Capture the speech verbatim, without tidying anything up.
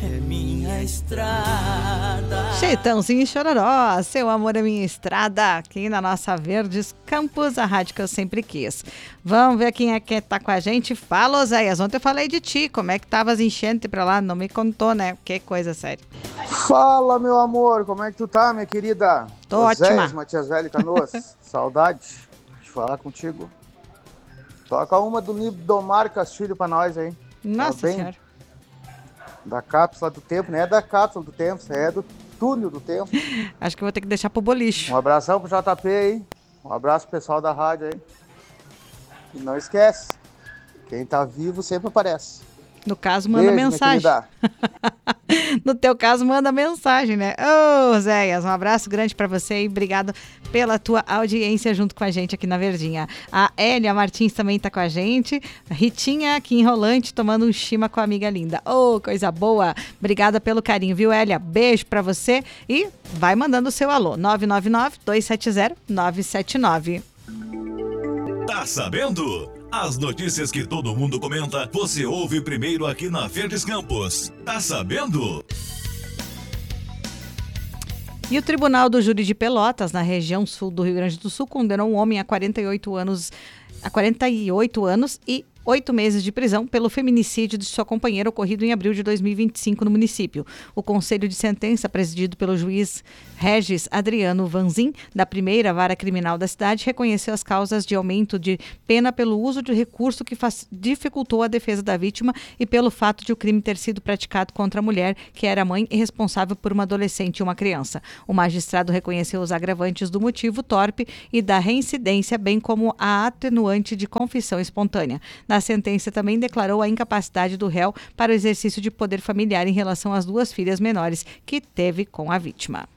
é minha estrada. Chitãozinho e Chororó, Seu Amor é Minha Estrada, aqui na nossa Verdes Campos, a rádio que eu sempre quis. Vamos ver quem é que tá com a gente. Fala, Oséias, ontem eu falei de ti, como é que tava as enchentes pra lá, não me contou, né? Que coisa séria. Fala, meu amor, como é que tu tá, minha querida? Tô Oséias, ótima. Matias Velho Canoas, saudade de falar contigo. Toca uma do Nidomar Castilho pra nós aí. Nossa Tá bem? Senhora. Da cápsula do tempo, não é da cápsula do tempo, é do túnel do tempo. Acho que eu vou ter que deixar pro boliche. Um abração pro J P aí, um abraço pro pessoal da rádio aí. E não esquece, quem tá vivo sempre aparece. No caso, manda Beijo, mensagem. minha querida. No teu caso, manda mensagem, né? Ô, Zéias, um abraço grande pra você e obrigado pela tua audiência junto com a gente aqui na Verdinha. A Elia Martins também tá com a gente. A Ritinha aqui em Rolante tomando um chima com a amiga linda. Ô, coisa boa. Obrigada pelo carinho, viu, Elia? Beijo pra você e vai mandando o seu alô. nove nove nove, dois sete zero, nove sete nove. Tá sabendo? As notícias que todo mundo comenta, você ouve primeiro aqui na Verdes Campos. Tá sabendo? E o Tribunal do Júri de Pelotas, na região sul do Rio Grande do Sul, condenou um homem a quarenta e oito anos, a quarenta e oito anos e oito meses de prisão pelo feminicídio de sua companheira ocorrido em abril de dois mil e vinte e cinco no município. O conselho de sentença, presidido pelo juiz Regis Adriano Vanzin, da primeira vara criminal da cidade, reconheceu as causas de aumento de pena pelo uso de recurso que faz, dificultou a defesa da vítima e pelo fato de o crime ter sido praticado contra a mulher, que era mãe e responsável por uma adolescente e uma criança. O magistrado reconheceu os agravantes do motivo torpe e da reincidência, bem como a atenuante de confissão espontânea. Na sentença também declarou a incapacidade do réu para o exercício de poder familiar em relação às duas filhas menores que teve com a vítima.